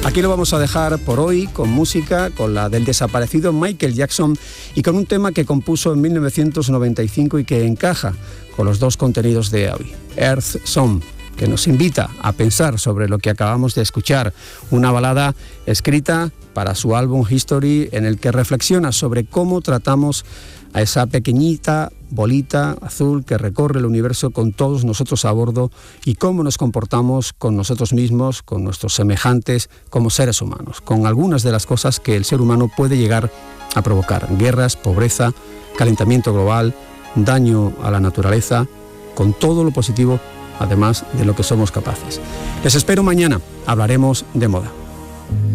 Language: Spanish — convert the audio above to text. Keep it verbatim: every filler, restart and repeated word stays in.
Aquí lo vamos a dejar por hoy con música, con la del desaparecido Michael Jackson y con un tema que compuso en mil novecientos noventa y cinco y que encaja con los dos contenidos de hoy, Earth Song, que nos invita a pensar sobre lo que acabamos de escuchar, una balada escrita para su álbum History, en el que reflexiona sobre cómo tratamos a esa pequeñita bolita azul que recorre el universo con todos nosotros a bordo y cómo nos comportamos con nosotros mismos, con nuestros semejantes como seres humanos, con algunas de las cosas que el ser humano puede llegar a provocar: guerras, pobreza, calentamiento global, daño a la naturaleza, con todo lo positivo, además de lo que somos capaces. Les espero mañana, hablaremos de moda.